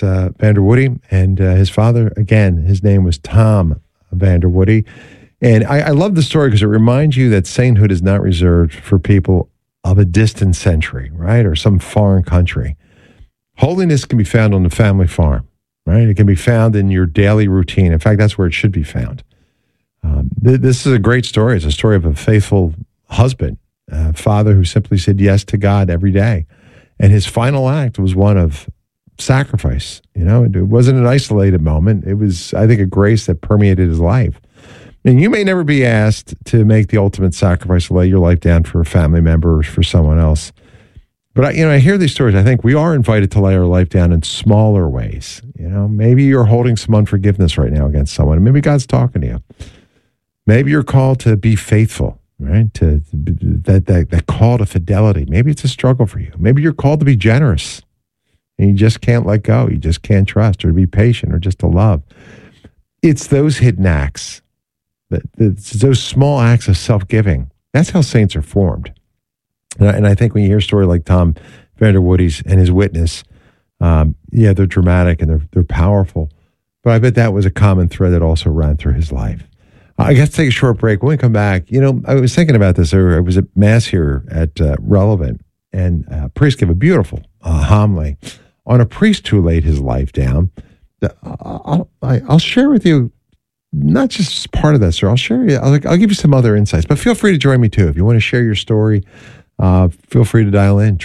Vanderwoody, and his father, again, his name was Tom Vanderwoody. And I love the story because it reminds you that sainthood is not reserved for people of a distant century, right, or some foreign country. Holiness can be found on the family farm, right? It can be found in your daily routine. In fact, that's where it should be found. This is a great story. It's a story of a faithful husband, a father who simply said yes to God every day. And his final act was one of sacrifice. You know, it wasn't an isolated moment. It was, I think, a grace that permeated his life. And you may never be asked to make the ultimate sacrifice, to lay your life down for a family member or for someone else. But I hear these stories. I think we are invited to lay our life down in smaller ways. You know, maybe you're holding some unforgiveness right now against someone. Maybe God's talking to you. Maybe you're called to be faithful, right? To that call to fidelity. Maybe it's a struggle for you. Maybe you're called to be generous, and you just can't let go. You just can't trust, or to be patient, or just to love. It's those hidden acts. It's those small acts of self-giving. That's how saints are formed. And I think when you hear a story like Tom Vanderwoody's and his witness, they're dramatic and they're powerful. But I bet that was a common thread that also ran through his life. I got to take a short break. When we come back, I was thinking about this. I was at Mass here at Relevant, and a priest gave a beautiful homily on a priest who laid his life down. I'll share with you, not just part of that, sir. I'll give you some other insights, but feel free to join me too. If you want to share your story, feel free to dial in,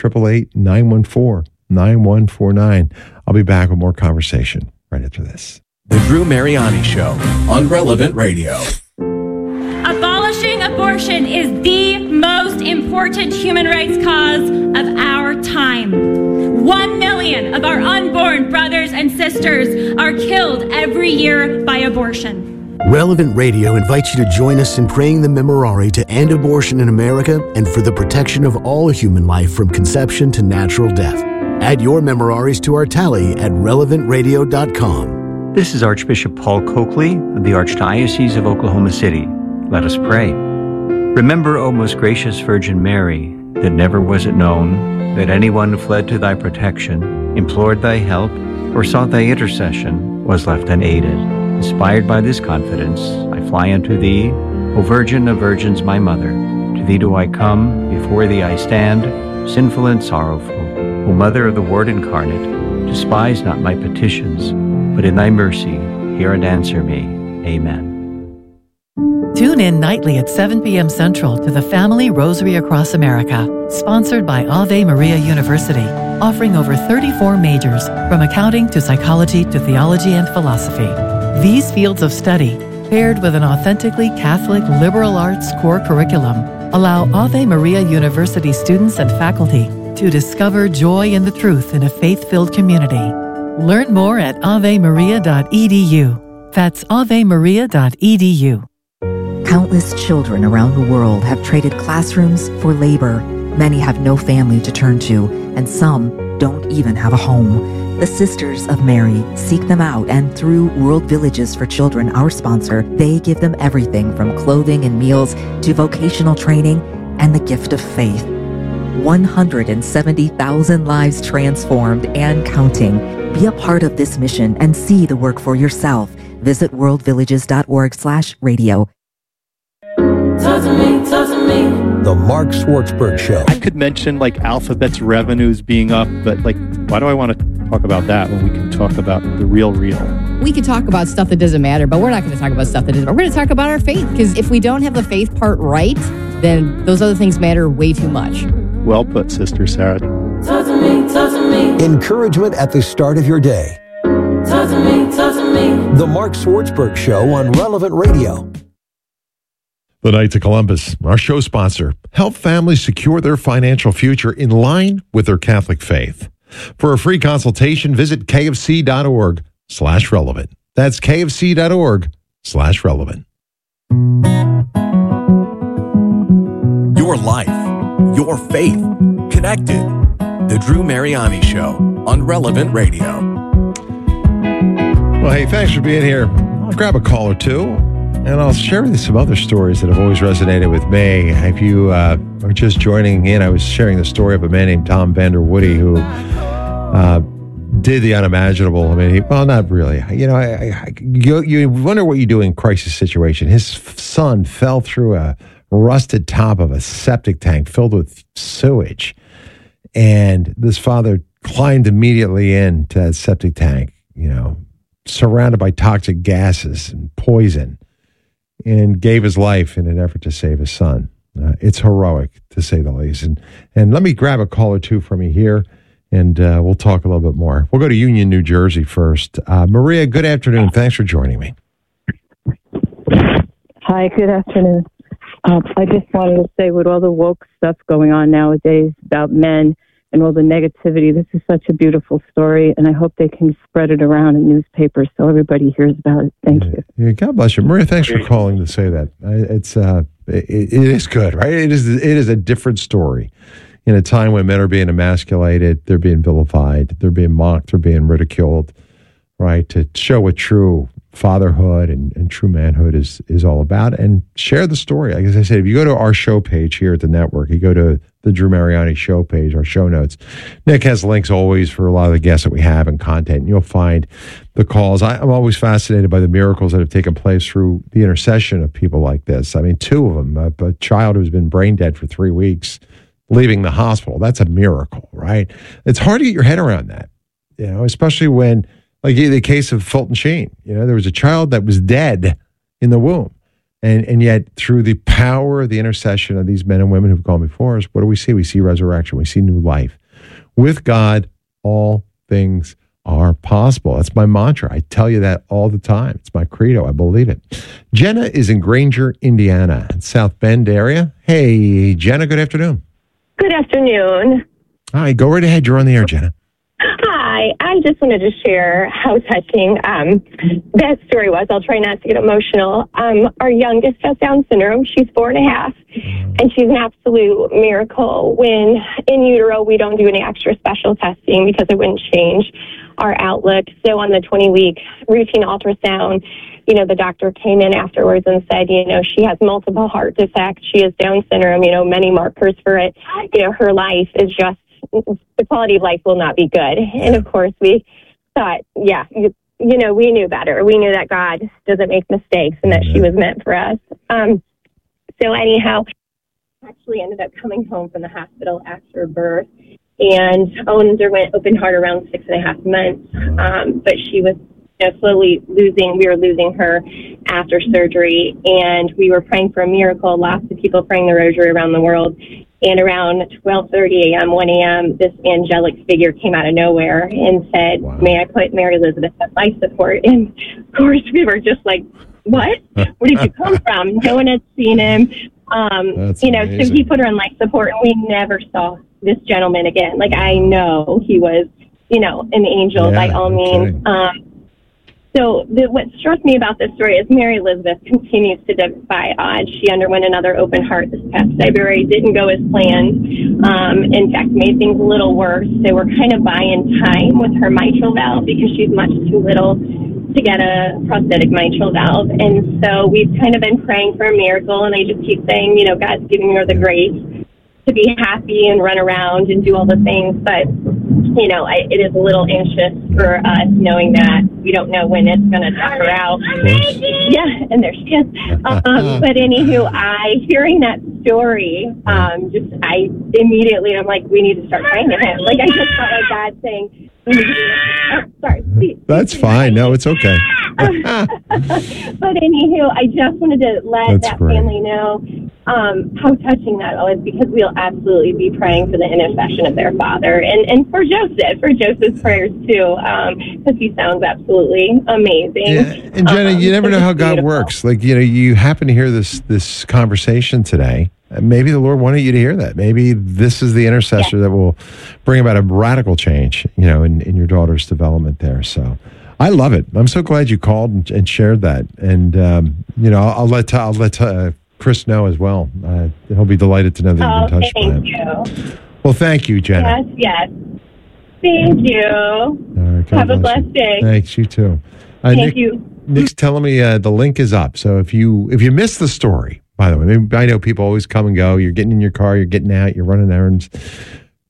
888-914-9149. I'll be back with more conversation right after this. The Drew Mariani Show on Relevant Radio. Abolishing abortion is the most important human rights cause of our time. 1 million of our unborn brothers and sisters are killed every year by abortion. Relevant Radio invites you to join us in praying the Memorare to end abortion in America and for the protection of all human life from conception to natural death. Add your Memoraries to our tally at relevantradio.com. This is Archbishop Paul Coakley of the Archdiocese of Oklahoma City. Let us pray. Remember, O most gracious Virgin Mary, that never was it known that anyone who fled to thy protection, implored thy help, or sought thy intercession was left unaided. Inspired by this confidence, I fly unto thee, O Virgin of Virgins, my Mother. To thee do I come, before thee I stand, sinful and sorrowful. O Mother of the Word incarnate, despise not my petitions, but in thy mercy hear and answer me. Amen. Tune in nightly at 7 p.m. Central to the Family Rosary Across America, sponsored by Ave Maria University, offering over 34 majors, from accounting to psychology to theology and philosophy. These fields of study, paired with an authentically Catholic liberal arts core curriculum, allow Ave Maria University students and faculty to discover joy in the truth in a faith-filled community. Learn more at avemaria.edu. That's avemaria.edu. Countless children around the world have traded classrooms for labor. Many have no family to turn to, and some don't even have a home. The Sisters of Mary seek them out, and through World Villages for Children, our sponsor, they give them everything from clothing and meals to vocational training and the gift of faith. 170,000 lives transformed and counting. Be a part of this mission and see the work for yourself. Visit worldvillages.org/radio. Talk to me, talk to me. The Mark Schwartzberg Show. I could mention Alphabet's revenues being up, but why do I want to talk about that when we can talk about the real? We could talk about stuff that doesn't matter, but we're not going to talk about stuff that doesn't matter. We're going to talk about our faith, because if we don't have the faith part right, then those other things matter way too much. Well put, Sister Sarah. Talk to me, talk to me. Encouragement at the start of your day. Talk to me, talk to me. The Mark Schwartzberg Show on Relevant Radio. The Knights of Columbus, our show sponsor, help families secure their financial future in line with their Catholic faith. For a free consultation, visit kfc.org/relevant. That's kfc.org/relevant. Your life, your faith, connected. The Drew Mariani Show on Relevant Radio. Well, hey, thanks for being here. I'll grab a call or two, and I'll share with you some other stories that have always resonated with me. If you are just joining in, I was sharing the story of a man named Tom Vanderwoody who did the unimaginable. I mean, not really. You know, you wonder what you do in crisis situation. His son fell through a rusted top of a septic tank filled with sewage, and this father climbed immediately into that septic tank, you know, surrounded by toxic gases and poison, and gave his life in an effort to save his son. It's heroic, to say the least. And let me grab a call or two from you here, and we'll talk a little bit more. We'll go to Union, New Jersey first. Maria, good afternoon. Thanks for joining me. Hi, good afternoon. I just wanted to say, with all the woke stuff going on nowadays about men and all the negativity, this is such a beautiful story, and I hope they can spread it around in newspapers so everybody hears about it. Thank you. Yeah, God bless you. Maria, thanks for calling to say that. It is good, right? It is a different story in a time when men are being emasculated, they're being vilified, they're being mocked, they're being ridiculed, right? To show what true fatherhood and true manhood is all about, and share the story. Like as I said, if you go to our show page here at the network, you go to the Drew Mariani show page, our show notes, Nick has links always for a lot of the guests that we have and content, and you'll find the calls. I'm always fascinated by the miracles that have taken place through the intercession of people like this. I mean, two of them, a child who's been brain dead for 3 weeks, leaving the hospital. That's a miracle, right? It's hard to get your head around that, you know, especially when, like the case of Fulton Sheen, you know, there was a child that was dead in the womb. And yet, through the power of the intercession of these men and women who've gone before us, what do we see? We see resurrection. We see new life. With God, all things are possible. That's my mantra. I tell you that all the time. It's my credo. I believe it. Jenna is in Granger, Indiana, in South Bend area. Hey, Jenna, good afternoon. Good afternoon. Hi, go right ahead. You're on the air, Jenna. Hi, I just wanted to share how touching that story was. I'll try not to get emotional. Our youngest has Down syndrome. She's 4.5, and she's an absolute miracle. When in utero, we don't do any extra special testing because it wouldn't change our outlook. So on the 20-week routine ultrasound, you know, the doctor came in afterwards and said, you know, she has multiple heart defects. She has Down syndrome, you know, many markers for it. You know, her life is just, the quality of life will not be good. And of course, we thought, yeah, you know, we knew better. We knew that God doesn't make mistakes and that she was meant for us. So anyhow, actually ended up coming home from the hospital after birth and underwent open heart around 6.5 months. But she was, you know, slowly losing. We were losing her after surgery, and we were praying for a miracle. Lots of people praying the rosary around the world. And around 12:30 a.m., 1 a.m., this angelic figure came out of nowhere and said, "May I put Mary Elizabeth on life support?" And of course, we were just like, "What? Where did you come from?" No one had seen him. You know, so he put her on life support, and we never saw this gentleman again. Like, I know he was, you know, an angel by all means. So what struck me about this story is Mary Elizabeth continues to defy odds. She underwent another open heart this past February, didn't go as planned. In fact, made things a little worse. So we're kind of buying time with her mitral valve because she's much too little to get a prosthetic mitral valve. And so we've kind of been praying for a miracle, and I just keep saying, you know, God's giving her the grace to be happy and run around and do all the things. But, you know, it is a little anxious for us knowing that we don't know when it's going to knock her out. Yeah, and there she is. But anywho, hearing that story, I immediately, I'm like, we need to start praying to him. Like, I just felt like God saying, sorry. Please. That's fine. No, it's okay. But anywho, I just wanted to let that family know how touching that was, because we'll absolutely be praying for the intercession of their father and for Joseph's prayers too, because he sounds absolutely amazing. Yeah. And Jenna, you never know how God works. Like, you know, you happen to hear this conversation today. Maybe the Lord wanted you to hear that. Maybe this is the intercessor that will bring about a radical change, you know, in your daughter's development there. So I love it. I'm so glad you called and shared that. And, you know, I'll let Chris know as well. He'll be delighted to know that you've been touched by him. Thank you. Well, thank you, Jenna. Yes. Thank you. All right, have a blessed day. Thank you, too. Thank you. Nick's telling me the link is up. So if you missed the story, by the way, I know people always come and go. You're getting in your car, you're getting out, you're running errands.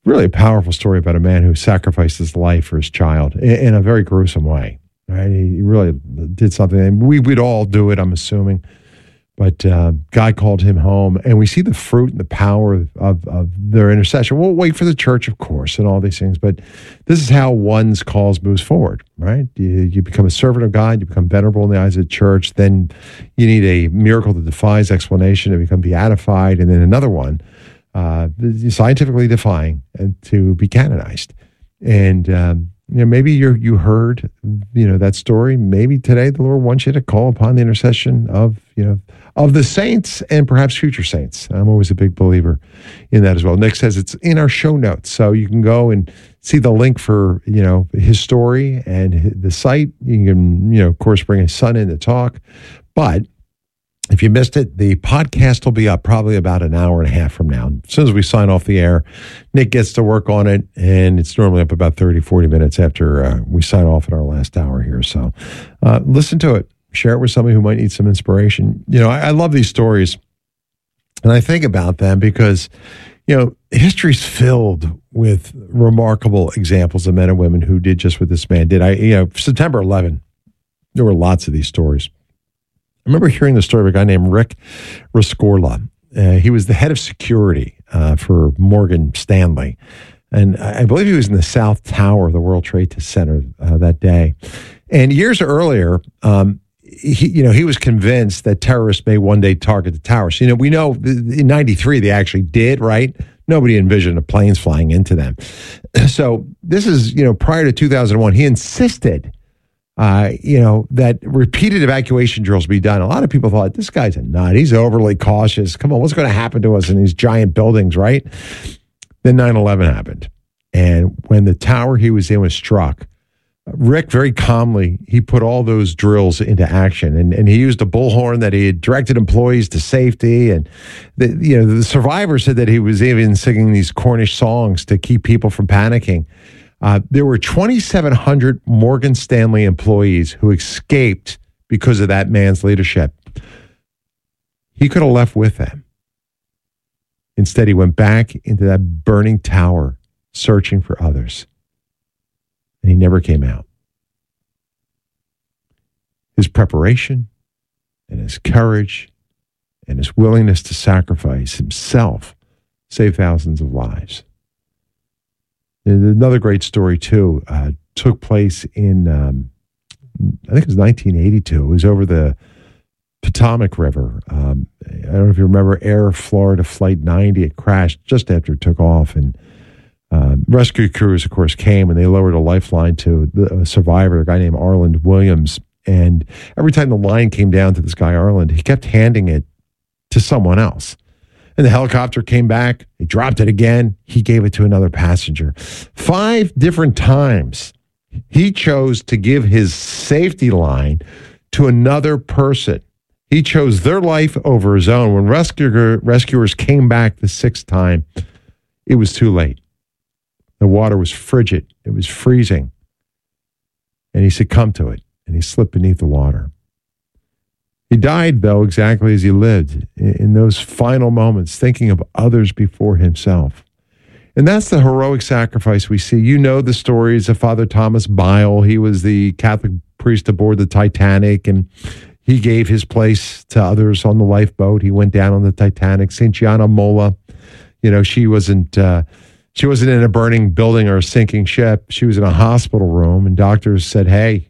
really a powerful story about a man who sacrificed his life for his child in a very gruesome way. Right? He really did something, and we'd all do it, I'm assuming. But God called him home, and we see the fruit and the power of their intercession. We'll wait for the church, of course, and all these things, but this is how one's cause moves forward, right? You become a servant of God, you become venerable in the eyes of the church, then you need a miracle that defies explanation to become beatified, and then another one, scientifically defying, and to be canonized. And maybe you heard that story. Maybe today the Lord wants you to call upon the intercession of the saints and perhaps future saints. I'm always a big believer in that as well. Nick says it's in our show notes, so you can go and see the link for his story and the site. You can of course bring his son in to talk, but if you missed it, the podcast will be up probably about an hour and a half from now. As soon as we sign off the air, Nick gets to work on it, and it's normally up about 30, 40 minutes after we sign off in our last hour here. So listen to it. Share it with somebody who might need some inspiration. I love these stories, and I think about them because, history's filled with remarkable examples of men and women who did just what this man did. September 11, there were lots of these stories. I remember hearing the story of a guy named Rick Rescorla. He was the head of security for Morgan Stanley. And I believe he was in the South Tower of the World Trade Center that day. And years earlier, he was convinced that terrorists may one day target the towers. We know in 93 they actually did, right? Nobody envisioned the planes flying into them. So this is, prior to 2001, he insisted that repeated evacuation drills be done. A lot of people thought, this guy's a nut. He's overly cautious. Come on, what's going to happen to us in these giant buildings, right? Then 9/11 happened. And when the tower he was in was struck, Rick very calmly, he put all those drills into action. And he used a bullhorn that he had directed employees to safety. And the survivor said that he was even singing these Cornish songs to keep people from panicking. There were 2,700 Morgan Stanley employees who escaped because of that man's leadership. He could have left with them. Instead, he went back into that burning tower searching for others. And he never came out. His preparation and his courage and his willingness to sacrifice himself saved thousands of lives. Another great story, too, took place in, I think it was 1982. It was over the Potomac River. I don't know if you remember Air Florida Flight 90. It crashed just after it took off. And rescue crews, of course, came and they lowered a lifeline to the survivor, a guy named Arland Williams. And every time the line came down to this guy, Arland, he kept handing it to someone else. And the helicopter came back. He dropped it again. He gave it to another passenger. 5 different times, he chose to give his safety line to another person. He chose their life over his own. When rescuers came back the 6th time, it was too late. The water was frigid. It was freezing. And he succumbed to it, and he slipped beneath the water. He died, though, exactly as he lived, in those final moments, thinking of others before himself. And that's the heroic sacrifice we see. You know the stories of Father Thomas Bile. He was the Catholic priest aboard the Titanic, and he gave his place to others on the lifeboat. He went down on the Titanic. St. Gianna Molla, she wasn't in a burning building or a sinking ship. She was in a hospital room, and doctors said, hey,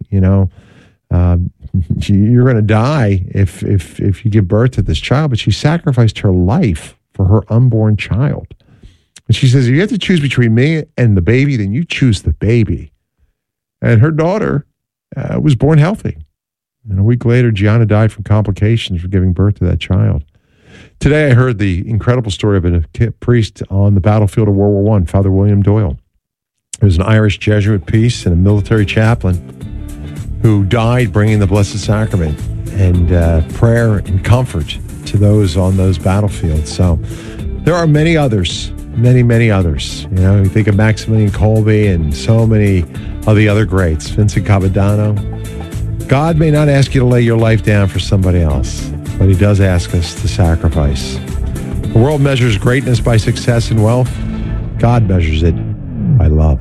you're going to die if you give birth to this child. But she sacrificed her life for her unborn child. And she says, if you have to choose between me and the baby, then you choose the baby. And her daughter was born healthy. And a week later, Gianna died from complications for giving birth to that child. Today, I heard the incredible story of a priest on the battlefield of World War I, Father William Doyle. He was an Irish Jesuit priest and a military chaplain who died bringing the Blessed Sacrament and prayer and comfort to those on those battlefields. So there are many others, many others. You think of Maximilian Kolbe and so many of the other greats, Vincent Capodanno. God may not ask you to lay your life down for somebody else, but he does ask us to sacrifice. The world measures greatness by success and wealth. God measures it by love.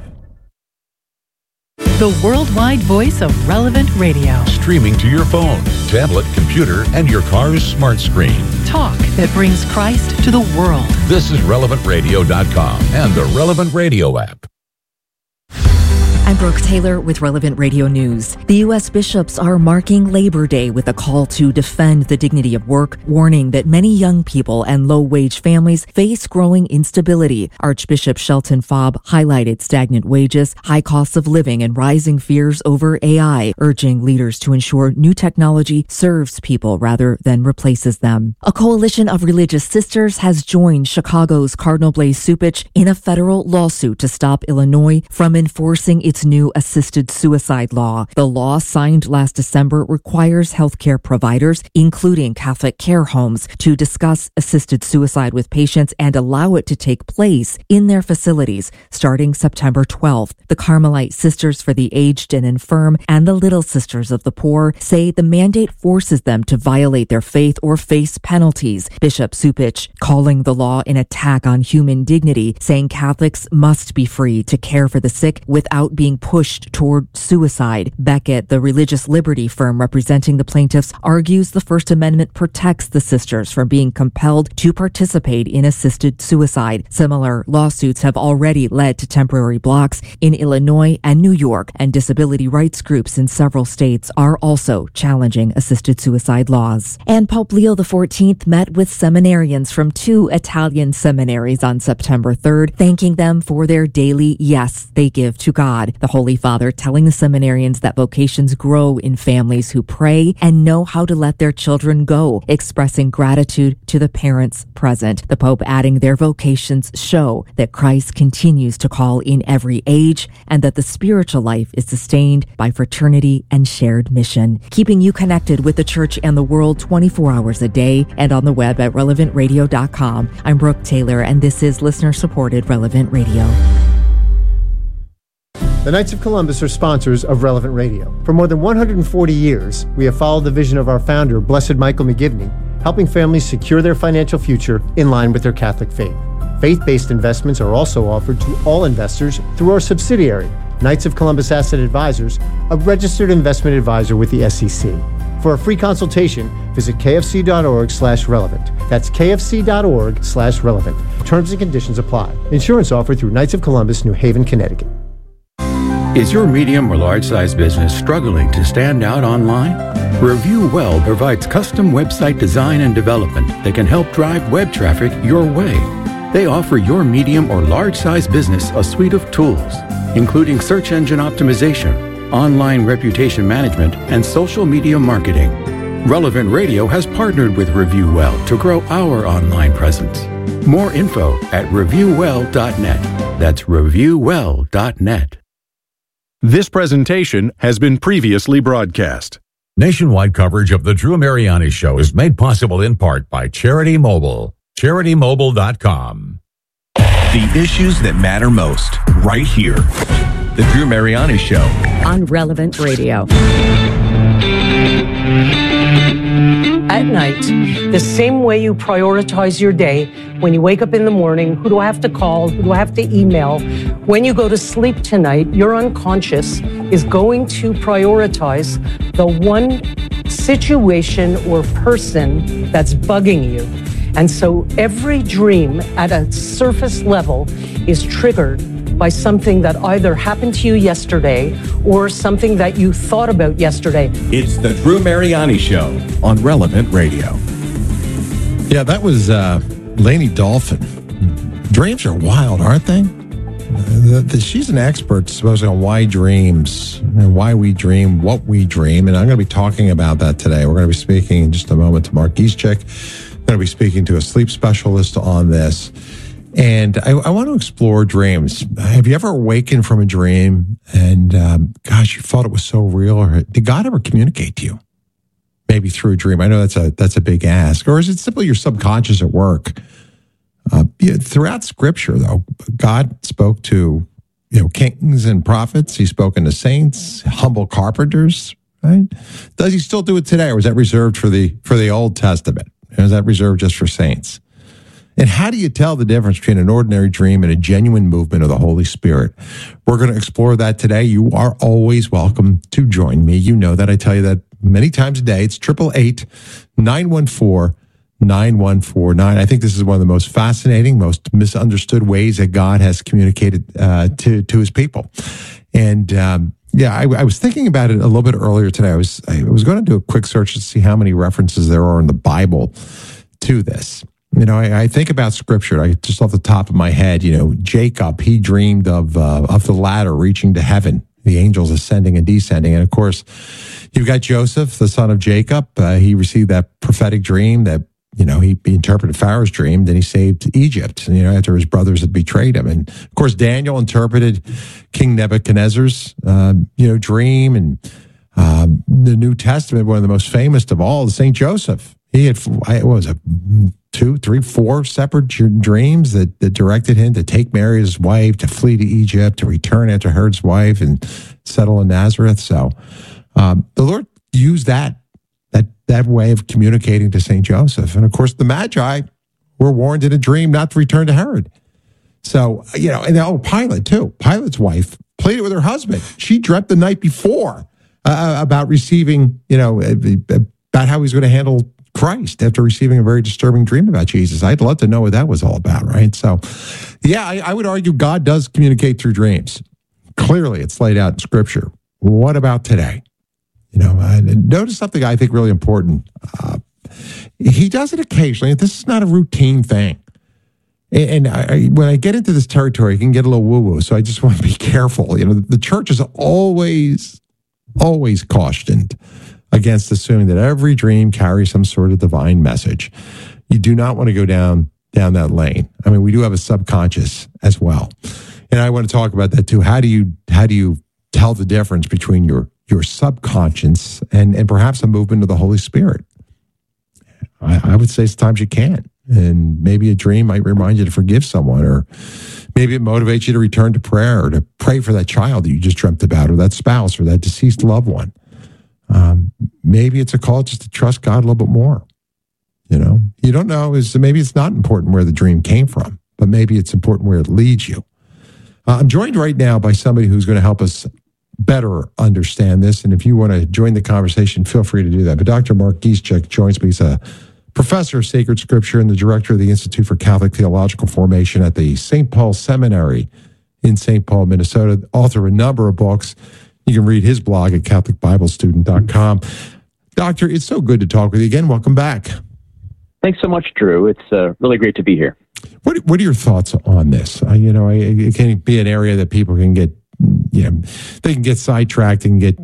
The worldwide voice of Relevant Radio. Streaming to your phone, tablet, computer, and your car's smart screen. Talk that brings Christ to the world. This is RelevantRadio.com and the Relevant Radio app. I'm Brooke Taylor with Relevant Radio News. The U.S. bishops are marking Labor Day with a call to defend the dignity of work, warning that many young people and low-wage families face growing instability. Archbishop Shelton Faub highlighted stagnant wages, high costs of living, and rising fears over AI, urging leaders to ensure new technology serves people rather than replaces them. A coalition of religious sisters has joined Chicago's Cardinal Blaise Cupich in a federal lawsuit to stop Illinois from enforcing its new assisted suicide law. The law, signed last December, requires healthcare providers, including Catholic care homes, to discuss assisted suicide with patients and allow it to take place in their facilities starting September 12th. The Carmelite Sisters for the Aged and Infirm and the Little Sisters of the Poor say the mandate forces them to violate their faith or face penalties. Bishop Cupich calling the law an attack on human dignity, saying Catholics must be free to care for the sick without being pushed toward suicide. Beckett, the religious liberty firm representing the plaintiffs, argues the First Amendment protects the sisters from being compelled to participate in assisted suicide. Similar lawsuits have already led to temporary blocks in Illinois and New York, and disability rights groups in several states are also challenging assisted suicide laws. And Pope Leo XIV met with seminarians from 2 Italian seminaries on September 3rd, thanking them for their daily yes they give to God. The Holy Father telling the seminarians that vocations grow in families who pray and know how to let their children go, expressing gratitude to the parents present. The Pope adding their vocations show that Christ continues to call in every age and that the spiritual life is sustained by fraternity and shared mission. Keeping you connected with the church and the world 24 hours a day and on the web at relevantradio.com. I'm Brooke Taylor, and this is listener-supported Relevant Radio. The Knights of Columbus are sponsors of Relevant Radio. For more than 140 years, we have followed the vision of our founder, Blessed Michael McGivney, helping families secure their financial future in line with their Catholic faith. Faith-based investments are also offered to all investors through our subsidiary, Knights of Columbus Asset Advisors, a registered investment advisor with the SEC. For a free consultation, visit kfc.org/relevant. That's kfc.org/relevant. Terms and conditions apply. Insurance offered through Knights of Columbus, New Haven, Connecticut. Is your medium or large-size business struggling to stand out online? Review Well provides custom website design and development that can help drive web traffic your way. They offer your medium or large-size business a suite of tools, including search engine optimization, online reputation management, and social media marketing. Relevant Radio has partnered with Review Well to grow our online presence. More info at reviewwell.net. That's reviewwell.net. This presentation has been previously broadcast. Nationwide coverage of the Drew Mariani Show is made possible in part by Charity Mobile. CharityMobile.com. The issues that matter most, right here. The Drew Mariani Show. On Relevant Radio. At night, the same way you prioritize your day, when you wake up in the morning, who do I have to call? Who do I have to email? When you go to sleep tonight, your unconscious is going to prioritize the one situation or person that's bugging you. And so every dream at a surface level is triggered by something that either happened to you yesterday or something that you thought about yesterday. It's the Drew Mariani Show on Relevant Radio. Yeah, that was Lainey Dolphin. Dreams are wild, aren't they? She's an expert, supposedly, on why dreams and why we dream, what we dream. And I'm going to be talking about that today. We're going to be speaking in just a moment to Mark Gieschek. I'm going to be speaking to a sleep specialist on this. And I want to explore dreams. Have you ever awakened from a dream and, gosh, you thought it was so real? Or did God ever communicate to you? Maybe through a dream. I know that's a big ask. Or is it simply your subconscious at work? Throughout Scripture, though, God spoke to kings and prophets. He's spoken to saints, humble carpenters. Right? Does he still do it today, or is that reserved for the Old Testament? Or is that reserved just for saints? And how do you tell the difference between an ordinary dream and a genuine movement of the Holy Spirit? We're going to explore that today. You are always welcome to join me. You know that. I tell you that many times a day. It's 888-914-9149. I think this is one of the most fascinating, most misunderstood ways that God has communicated to his people. And I was thinking about it a little bit earlier today. I was going to do a quick search to see how many references there are in the Bible to this. I think about Scripture. Just off the top of my head, Jacob, he dreamed of the ladder reaching to heaven, the angels ascending and descending. And of course, you've got Joseph, the son of Jacob. He received that prophetic dream that, he interpreted Pharaoh's dream. Then he saved Egypt, after his brothers had betrayed him. And of course, Daniel interpreted King Nebuchadnezzar's, dream. And the New Testament, one of the most famous of all, is St. Joseph. He had, 2, 3, 4 separate dreams that directed him to take Mary, his wife, to flee to Egypt, to return after Herod's wife and settle in Nazareth. So the Lord used that way of communicating to St. Joseph. And of course, the Magi were warned in a dream not to return to Herod. So, and Pilate too. Pilate's wife played it with her husband. She dreamt the night before about receiving, about how he's going to handle Christ after receiving a very disturbing dream about Jesus. I'd love to know what that was all about, right? So, I would argue God does communicate through dreams. Clearly, it's laid out in Scripture. What about today? Notice something I think really important. He does it occasionally. This is not a routine thing. And when I get into this territory, it can get a little woo-woo, so I just want to be careful. The church is always cautioned against assuming that every dream carries some sort of divine message. You do not want to go down that lane. I mean, we do have a subconscious as well. And I want to talk about that too. How do you tell the difference between your subconscious and perhaps a movement of the Holy Spirit? I would say sometimes you can. And maybe a dream might remind you to forgive someone, or maybe it motivates you to return to prayer, or to pray for that child that you just dreamt about, or that spouse, or that deceased loved one. Maybe it's a call just to trust God a little bit more. You don't know. Maybe it's not important where the dream came from, but maybe it's important where it leads you. I'm joined right now by somebody who's going to help us better understand this. And if you want to join the conversation, feel free to do that. But Dr. Mark Gieszczak joins me. He's a professor of sacred scripture and the director of the Institute for Catholic Theological Formation at the St. Paul Seminary in St. Paul, Minnesota, author of a number of books. You can read his blog at CatholicBibleStudent.com. Doctor, it's so good to talk with you again. Welcome back. Thanks so much, Drew. It's really great to be here. What are your thoughts on this? It can be an area that people can get, they can get sidetracked and get,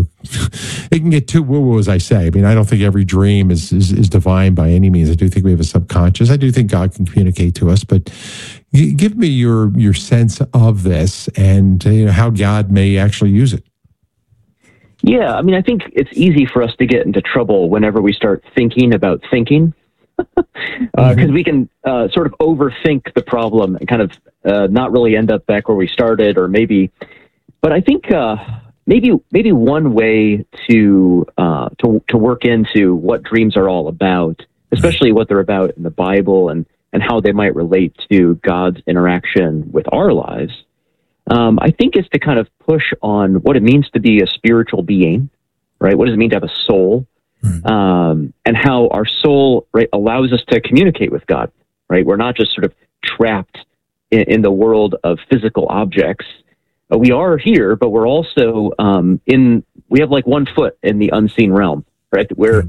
it can get too woo-woo, as I say. I mean, I don't think every dream is divine by any means. I do think we have a subconscious. I do think God can communicate to us, but give me your sense of this and how God may actually use it. Yeah, I mean, I think it's easy for us to get into trouble whenever we start thinking about thinking, because we can sort of overthink the problem and kind of not really end up back where we started, or maybe. But I think maybe one way to work into what dreams are all about, especially what they're about in the Bible and how they might relate to God's interaction with our lives, I think is to kind of push on what it means to be a spiritual being, right? What does it mean to have a soul? And how our soul, right, allows us to communicate with God, right? We're not just sort of trapped in the world of physical objects. We are here, but we're also we have like one foot in the unseen realm, right? Where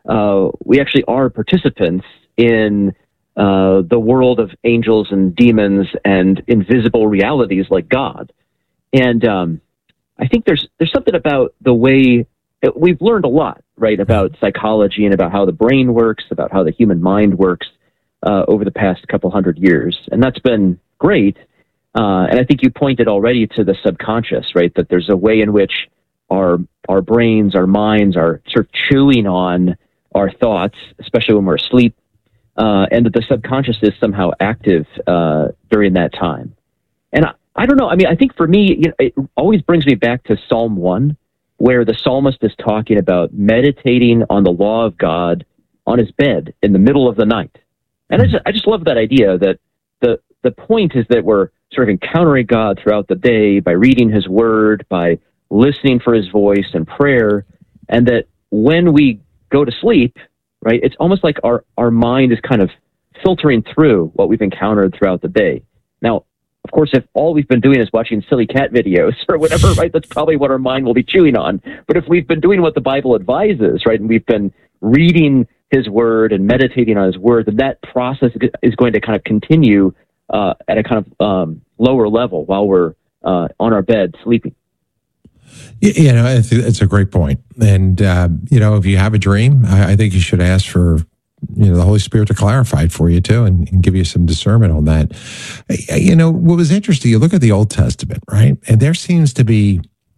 we actually are participants in the world of angels and demons and invisible realities like God. And I think there's something about the way we've learned a lot, right, about psychology and about how the brain works, about how the human mind works over the past couple hundred years. And that's been great. And I think you pointed already to the subconscious, right, that there's a way in which our brains, our minds are sort of chewing on our thoughts, especially when we're asleep, and that the subconscious is somehow active during that time. And I don't know. I mean, I think for me, it always brings me back to Psalm 1, where the psalmist is talking about meditating on the law of God on his bed in the middle of the night. And I just love that idea that the point is that we're sort of encountering God throughout the day by reading his word, by listening for his voice and prayer, and that when we go to sleep, right, it's almost like our mind is kind of filtering through what we've encountered throughout the day. Now, of course, if all we've been doing is watching silly cat videos or whatever, right, that's probably what our mind will be chewing on. But if we've been doing what the Bible advises, right, and we've been reading his word and meditating on his word, then that process is going to kind of continue at a kind of lower level while we're on our bed sleeping. You know, it's a great point. And, you know, if you have a dream, I think you should ask for, you know, the Holy Spirit to clarify it for you too and give you some discernment on that. You know, what was interesting, you look at the Old Testament, right? And there seems to be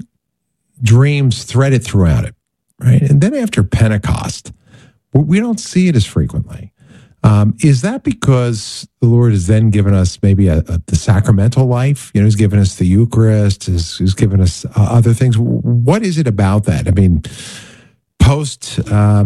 dreams threaded throughout it, right? And then after Pentecost, we don't see it as frequently. Is that because the Lord has then given us maybe the sacramental life? You know, he's given us the Eucharist, he's given us other things. What is it about that? I mean, post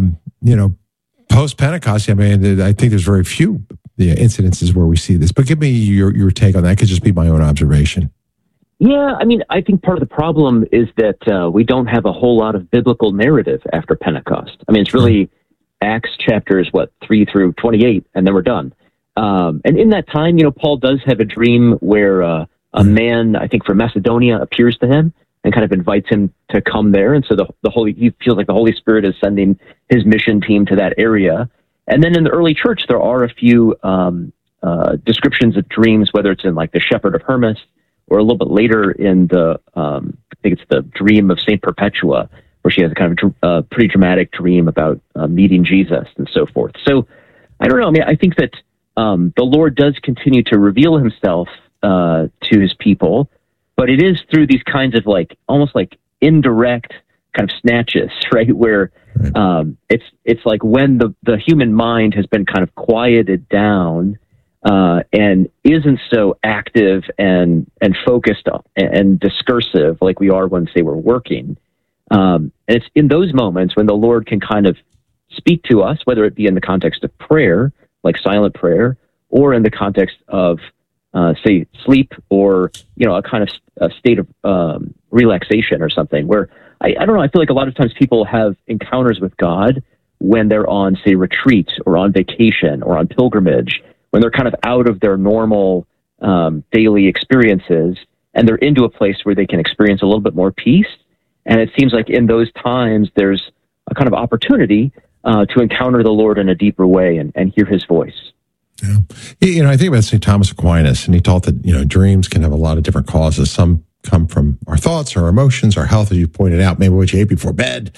Pentecost, I mean, I think there's very few incidences where we see this. But give me your take on that. It could just be my own observation. Yeah, I mean, I think part of the problem is that we don't have a whole lot of biblical narrative after Pentecost. I mean, it's really Acts chapters, 3 through 28, and then we're done. And in that time, you know, Paul does have a dream where a man, I think from Macedonia, appears to him and kind of invites him to come there. And so he feels like the Holy Spirit is sending his mission team to that area. And then in the early church, there are a few descriptions of dreams, whether it's in like the Shepherd of Hermas or a little bit later in the, I think it's the dream of Saint Perpetua, where she has a kind of pretty dramatic dream about meeting Jesus and so forth. So I don't know. I mean, I think that the Lord does continue to reveal himself to his people, but it is through these kinds of like almost like indirect kind of snatches, right? Where it's like when the human mind has been kind of quieted down and isn't so active and focused and discursive like we are when, say, we're working. And it's in those moments when the Lord can kind of speak to us, whether it be in the context of prayer, like silent prayer, or in the context of, say, sleep, or, you know, a kind of a state of relaxation or something, where I don't know, I feel like a lot of times people have encounters with God when they're on, say, retreat or on vacation or on pilgrimage, when they're kind of out of their normal daily experiences, and they're into a place where they can experience a little bit more peace. And it seems like in those times, there's a kind of opportunity to encounter the Lord in a deeper way and hear his voice. Yeah. You know, I think about St. Thomas Aquinas, and he taught that, you know, dreams can have a lot of different causes. Some come from our thoughts, our emotions, our health, as you pointed out, maybe what you ate before bed.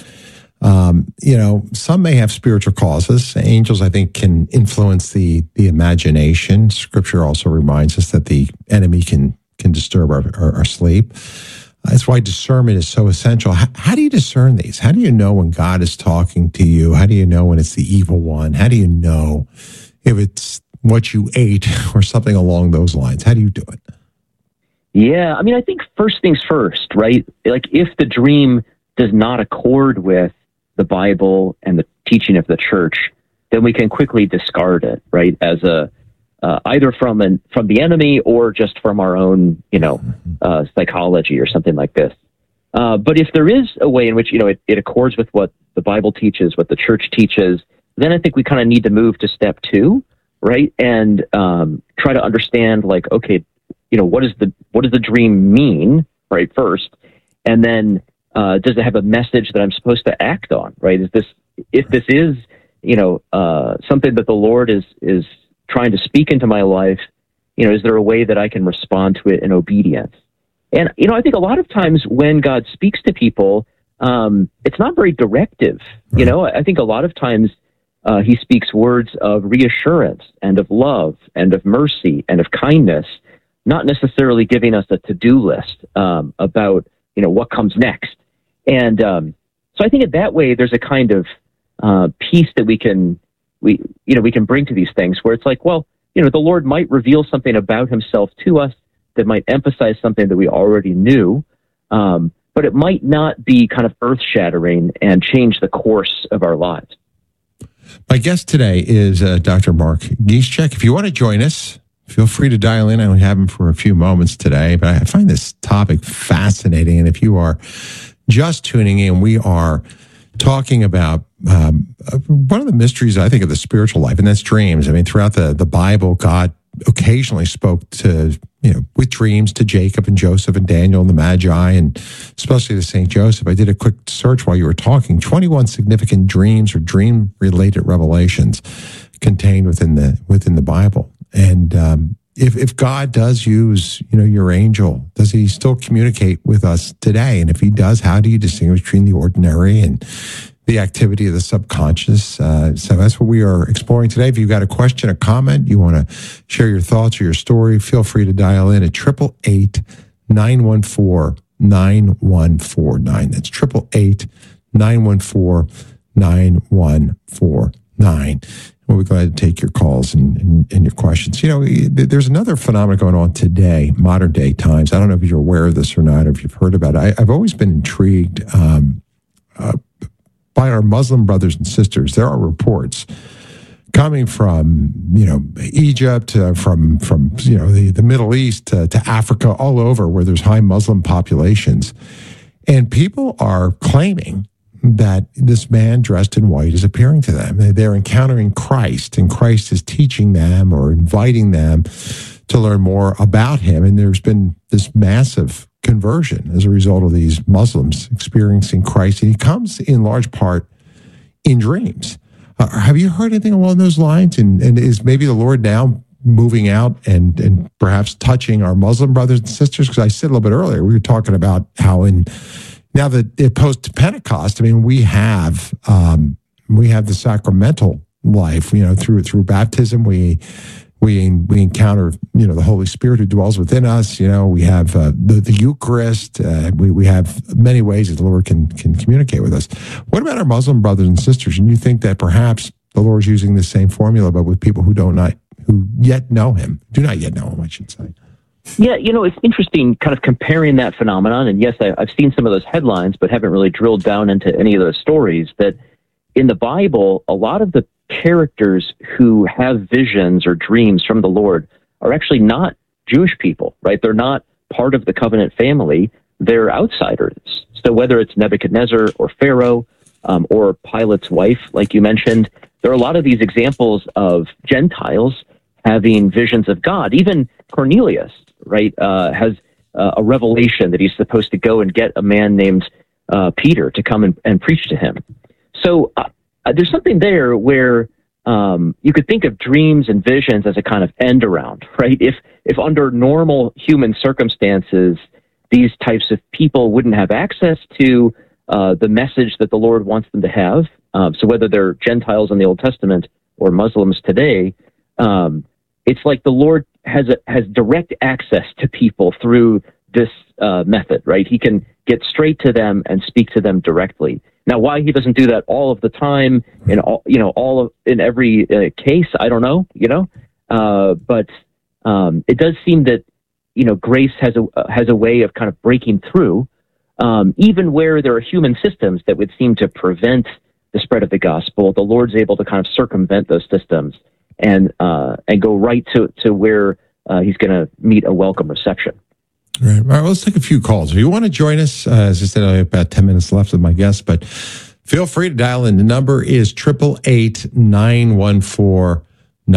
You know, some may have spiritual causes. Angels, I think, can influence the imagination. Scripture also reminds us that the enemy can disturb our sleep. That's why discernment is so essential. How do you discern these? How do you know when God is talking to you? How do you know when it's the evil one? How do you know if it's what you ate or something along those lines? How do you do it? Yeah, I mean, I think first things first, right? Like if the dream does not accord with the Bible and the teaching of the church, then we can quickly discard it, right? As either from the enemy or just from our own, you know, psychology or something like this. But if there is a way in which, you know, it accords with what the Bible teaches, what the church teaches, then I think we kind of need to move to step 2, right? And try to understand, like, okay, you know, what does the dream mean, right? First, and then does it have a message that I'm supposed to act on, right? If this is, you know, something that the Lord is trying to speak into my life, you know, is there a way that I can respond to it in obedience? And, you know, I think a lot of times when God speaks to people, it's not very directive. You know, I think a lot of times he speaks words of reassurance and of love and of mercy and of kindness, not necessarily giving us a to-do list about, you know, what comes next. And so I think in that way, there's a kind of peace that we can bring to these things, where it's like, well, you know, the Lord might reveal something about himself to us that might emphasize something that we already knew, but it might not be kind of earth-shattering and change the course of our lives. My guest today is Dr. Mark Gischek. If you want to join us, feel free to dial in. I only have him for a few moments today, but I find this topic fascinating. And if you are just tuning in, we are talking about one of the mysteries, I think, of the spiritual life, and that's dreams. I mean, throughout the Bible, God occasionally spoke to, with dreams to Jacob and Joseph and Daniel and the Magi, and especially to St. Joseph. I did a quick search while you were talking. 21 significant dreams or dream-related revelations contained within the Bible. And if God does use, your angel, does he still communicate with us today? And if he does, how do you distinguish between the ordinary and the activity of the subconscious? So that's what we are exploring today. If you've got a question, a comment, you want to share your thoughts or your story, feel free to dial in at 888-914-9149. That's 888-914-9149. We'll be glad to take your calls and your questions. There's another phenomenon going on today, modern day times. I don't know if you're aware of this or not, or if you've heard about it. I've always been intrigued by our Muslim brothers and sisters. There are reports coming from, Egypt, from the Middle East to Africa, all over where there's high Muslim populations. And people are claiming that this man dressed in white is appearing to them. They're encountering Christ, and Christ is teaching them or inviting them to learn more about him. And there's been this massive conversion as a result of these Muslims experiencing Christ. And he comes in large part in dreams. Have you heard anything along those lines? And is maybe the Lord now moving out and perhaps touching our Muslim brothers and sisters? Because I said a little bit earlier, we were talking about how now that it post-Pentecost, I mean, we have the sacramental life, through baptism, we encounter, the Holy Spirit who dwells within us. We have the Eucharist. We have many ways that the Lord can communicate with us. What about our Muslim brothers and sisters? And you think that perhaps the Lord's using the same formula, but with people who do not yet know him, I should say. Yeah, it's interesting kind of comparing that phenomenon. And yes, I've seen some of those headlines, but haven't really drilled down into any of those stories. That in the Bible, a lot of the characters who have visions or dreams from the Lord are actually not Jewish people, right? They're not part of the covenant family. They're outsiders. So whether it's Nebuchadnezzar or Pharaoh or Pilate's wife, like you mentioned, there are a lot of these examples of Gentiles having visions of God. Even Cornelius, right, has a revelation that he's supposed to go and get a man named Peter to come and preach to him. So there's something there where you could think of dreams and visions as a kind of end around, right? If under normal human circumstances, these types of people wouldn't have access to the message that the Lord wants them to have, so whether they're Gentiles in the Old Testament or Muslims today, it's like the Lord has direct access to people through this method, right? He can get straight to them and speak to them directly. Now, why he doesn't do that all of the time in in every case, I don't know, but it does seem that grace has a way of kind of breaking through, even where there are human systems that would seem to prevent the spread of the gospel. The Lord's able to kind of circumvent those systems and go right to where he's going to meet a welcome reception. Right. All right. Well, let's take a few calls. If you want to join us, as I said, I have about 10 minutes left with my guest, but feel free to dial in. The number is 888-914-9149.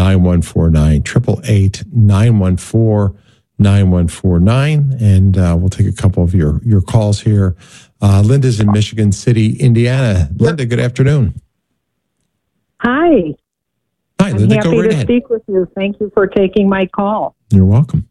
888-914-9149. And we'll take a couple of your calls here. Linda's in Michigan City, Indiana. Linda, good afternoon. Hi. Hi, Linda. I'm happy to speak with you. Thank you for taking my call. You're welcome.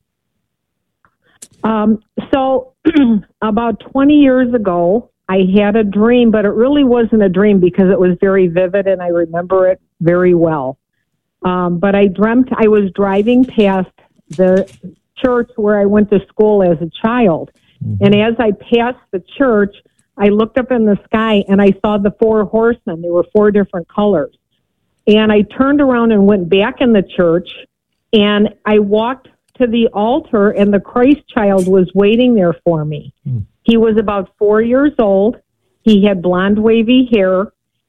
So about 20 years ago, I had a dream, but it really wasn't a dream because it was very vivid and I remember it very well. But I dreamt I was driving past the church where I went to school as a child. Mm-hmm. And as I passed the church, I looked up in the sky and I saw the 4 horsemen. There were 4 different colors. And I turned around and went back in the church and I walked to the altar and the Christ child was waiting there for me. He was about 4 years old. He had blonde wavy hair.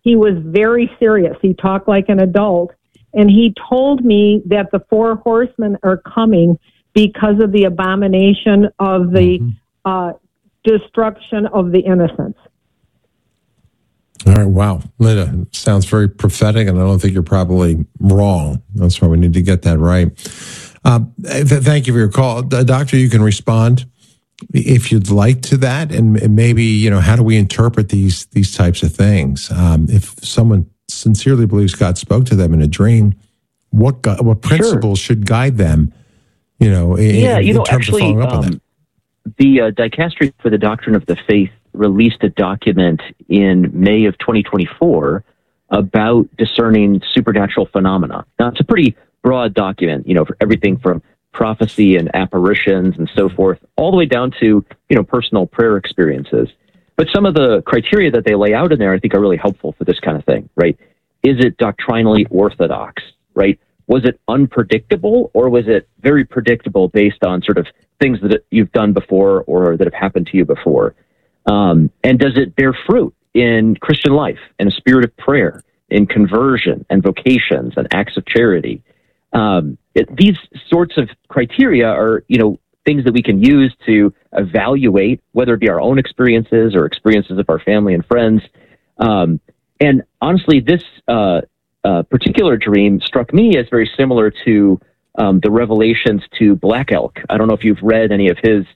he was very serious. He talked like an adult. And he told me that the 4 horsemen are coming because of the abomination of the destruction of the innocents. All right, wow. Linda, sounds very prophetic, and I don't think you're probably wrong. That's why we need to get that right. Thank you for your call. Doctor, you can respond if you'd like to that, and maybe, how do we interpret these types of things? If someone sincerely believes God spoke to them in a dream, what principles should guide them, in terms actually, of following up on that? The Dicastery for the Doctrine of the Faith released a document in May of 2024 about discerning supernatural phenomena. Now, it's a pretty broad document, for everything from prophecy and apparitions and so forth, all the way down to, personal prayer experiences. But some of the criteria that they lay out in there, I think, are really helpful for this kind of thing, right? Is it doctrinally orthodox, right? Was it unpredictable, or was it very predictable based on sort of things that you've done before or that have happened to you before? And does it bear fruit in Christian life, in a spirit of prayer, in conversion and vocations and acts of charity? These sorts of criteria are, things that we can use to evaluate, whether it be our own experiences or experiences of our family and friends. And honestly, this particular dream struck me as very similar to the revelations to Black Elk. I don't know if you've read any of his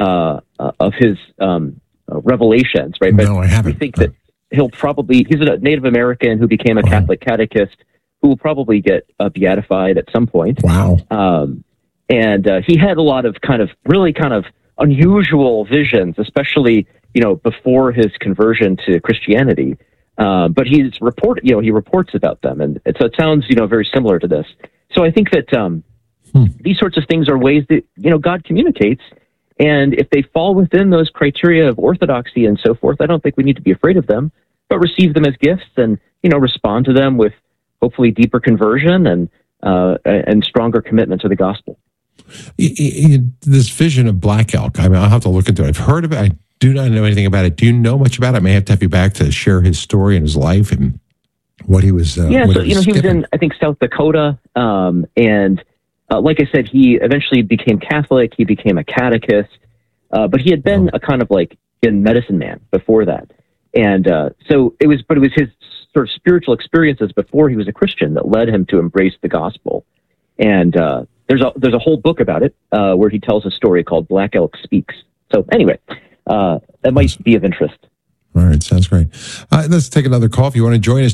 revelations, right? No, I haven't. I think that he's a Native American who became a Catholic catechist who will probably get beatified at some point. Wow. And he had a lot of really unusual visions, especially, before his conversion to Christianity. But he reports about them. And so it sounds, very similar to this. So I think that these sorts of things are ways that, God communicates. And if they fall within those criteria of orthodoxy and so forth, I don't think we need to be afraid of them, but receive them as gifts and, respond to them with hopefully deeper conversion and stronger commitment to the gospel. This vision of Black Elk, I'll have to look into it. I've heard of it. I do not know anything about it. Do you know much about it? I may have to have you back to share his story and his life and what he was. He was in, I think, South Dakota. And like I said, he eventually became Catholic. He became a catechist. But he had been a kind of in medicine man before that. And so it was his sort of spiritual experiences before he was a Christian that led him to embrace the gospel. And there's a whole book about it where he tells a story called Black Elk Speaks. So anyway, that might be of interest. All right, sounds great. Let's take another call. If you want to join us,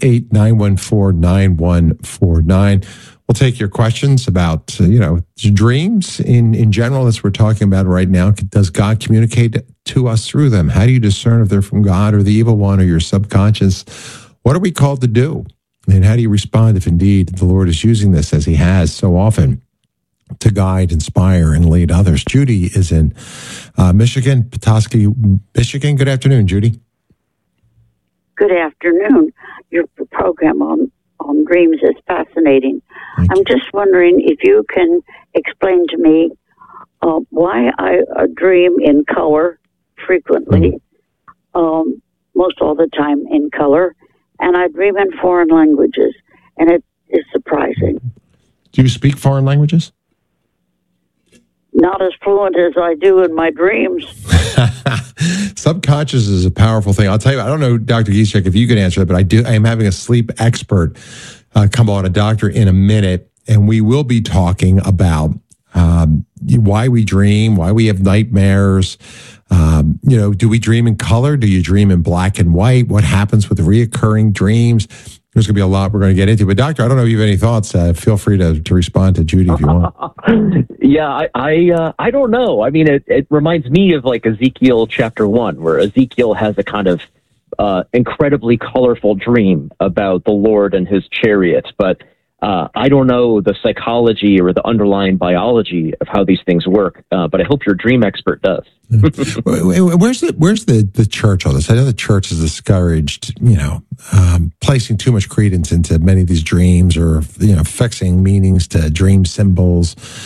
888-914-9149. We'll take your questions about, dreams in general, as we're talking about right now. Does God communicate to us through them? How do you discern if they're from God or the evil one or your subconscious? What are we called to do? And how do you respond if indeed the Lord is using this, as he has so often, to guide, inspire, and lead others? Judy is in Michigan, Petoskey, Michigan. Good afternoon, Judy. Good afternoon. Your program on dreams is fascinating. I'm just wondering if you can explain to me why I dream in color frequently, most all the time in color, and I dream in foreign languages, and it is surprising. Do you speak foreign languages? Not as fluent as I do in my dreams. Subconscious is a powerful thing. I'll tell you, I don't know, Dr. Giesecke, if you could answer it, but I am having a sleep expert come on, a doctor, in a minute, and we will be talking about why we dream, why we have nightmares. Do we dream in color? Do you dream in black and white? What happens with reoccurring dreams? There's going to be a lot we're going to get into. But, Doctor, I don't know if you have any thoughts. Feel free to respond to Judy if you want. Yeah, I don't know. I mean, it reminds me of Ezekiel chapter 1, where Ezekiel has a kind of incredibly colorful dream about the Lord and his chariots. But I don't know the psychology or the underlying biology of how these things work. But I hope your dream expert does. Where's the church on this? I know the church is discouraged, placing too much credence into many of these dreams, or fixing meanings to dream symbols.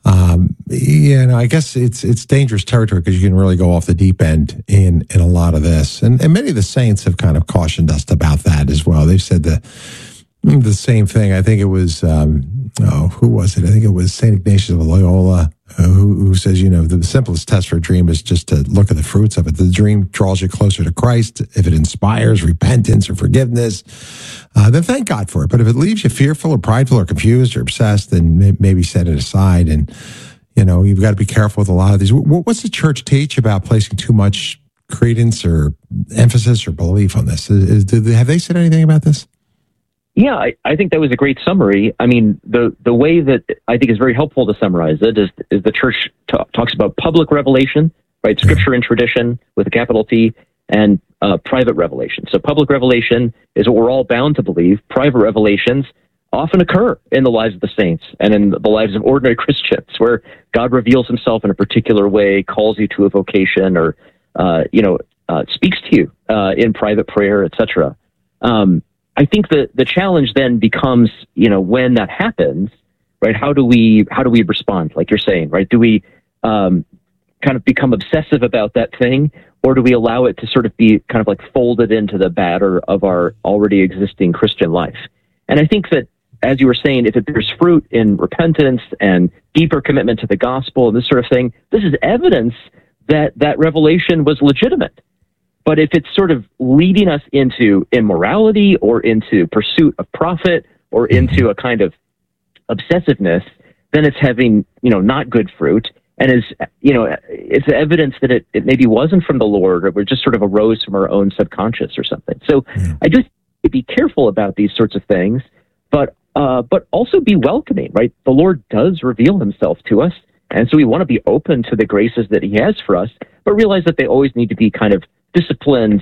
I guess it's dangerous territory because you can really go off the deep end in a lot of this. And many of the saints have kind of cautioned us about that as well. They've said the same thing. I think it was, who was it? I think it was St. Ignatius of Loyola who says, the simplest test for a dream is just to look at the fruits of it. The dream draws you closer to Christ. If it inspires repentance or forgiveness, then thank God for it. But if it leaves you fearful or prideful or confused or obsessed, then maybe set it aside. And, you've got to be careful with a lot of these. What's the church teach about placing too much credence or emphasis or belief on this? Have they said anything about this? Yeah, I think that was a great summary. I mean, the way that I think is very helpful to summarize it is the church talks about public revelation, right? Scripture and tradition with a capital T, and private revelation. So public revelation is what we're all bound to believe. Private revelations often occur in the lives of the saints and in the lives of ordinary Christians, where God reveals himself in a particular way, calls you to a vocation, or speaks to you in private prayer, etc. I think the challenge then becomes, when that happens, right? How do we respond? Like you're saying, right? Do we kind of become obsessive about that thing, or do we allow it to sort of be kind of like folded into the batter of our already existing Christian life? And I think that, as you were saying, if it bears fruit in repentance and deeper commitment to the gospel and this sort of thing, this is evidence that revelation was legitimate. But if it's sort of leading us into immorality or into pursuit of profit or into a kind of obsessiveness, then it's having, not good fruit. And it's evidence that it maybe wasn't from the Lord, or it just sort of arose from our own subconscious or something. So I just be careful about these sorts of things, but also be welcoming, right? The Lord does reveal himself to us. And so we want to be open to the graces that he has for us, but realize that they always need to be kind of disciplined,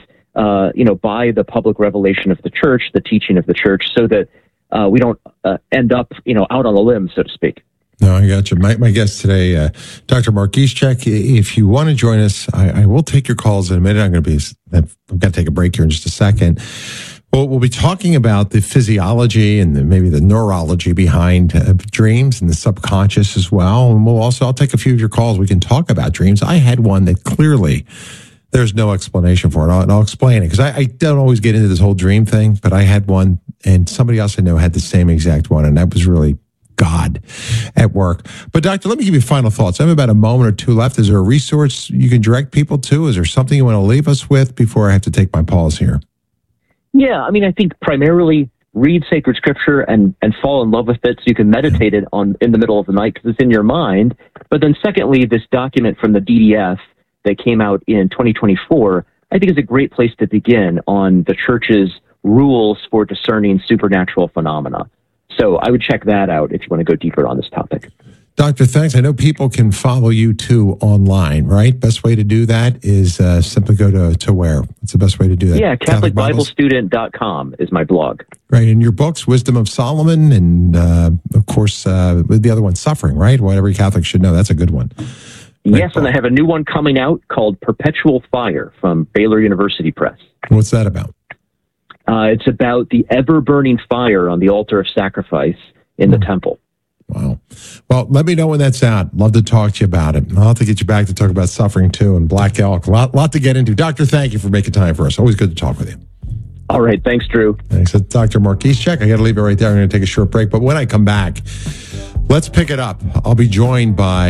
by the public revelation of the church, the teaching of the church, so that we don't end up, out on a limb, so to speak. No, I got you. My guest today, Dr. Mark Gischek. If you want to join us, I will take your calls in a minute. I've got to take a break here in just a second. We'll be talking about the physiology and maybe the neurology behind dreams and the subconscious as well. And I'll take a few of your calls. We can talk about dreams. I had one that clearly there's no explanation for it. And I'll explain it because I don't always get into this whole dream thing, but I had one and somebody else I know had the same exact one. And that was really God at work. But doctor, let me give you final thoughts. I have about a moment or two left. Is there a resource you can direct people to? Is there something you want to leave us with before I have to take my pause here? Yeah, I mean, I think primarily read sacred scripture and fall in love with it so you can meditate it in the middle of the night because it's in your mind. But then secondly, this document from the DDF that came out in 2024, I think is a great place to begin on the church's rules for discerning supernatural phenomena. So I would check that out if you want to go deeper on this topic. Doctor, thanks. I know people can follow you too online, right? Best way to do that is simply go to where? What's the best way to do that? Yeah, CatholicBibleStudent.com is my blog. Right. And your books, Wisdom of Solomon, and of course, the other one, Suffering, right? What every Catholic should know. That's a good one. Yes, and I have a new one coming out called Perpetual Fire from Baylor University Press. What's that about? It's about the ever-burning fire on the altar of sacrifice in the temple. Wow. Well, let me know when that's out. Love to talk to you about it. I'll have to get you back to talk about Suffering too and Black Elk. A lot to get into. Doctor, thank you for making time for us. Always good to talk with you. All right. Thanks, Drew. Thanks. That's Dr. Mark Gischek. I got to leave it right there. I'm going to take a short break. But when I come back, let's pick it up. I'll be joined by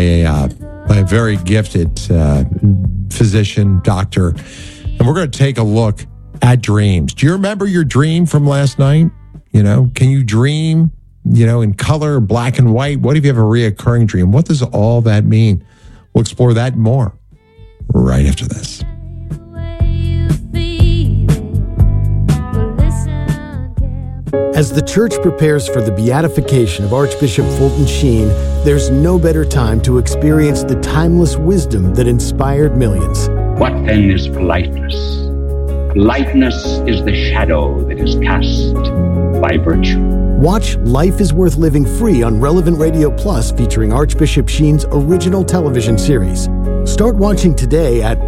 a very gifted physician, doctor, and we're going to take a look at dreams. Do you remember your dream from last night? Can you dream, in color, black and white? What if you have a reoccurring dream? What does all that mean? We'll explore that more right after this. As the church prepares for the beatification of Archbishop Fulton Sheen, there's no better time to experience the timeless wisdom that inspired millions. What then is politeness? Politeness is the shadow that is cast by virtue. Watch Life is Worth Living free on Relevant Radio Plus, featuring Archbishop Sheen's original television series. Start watching today at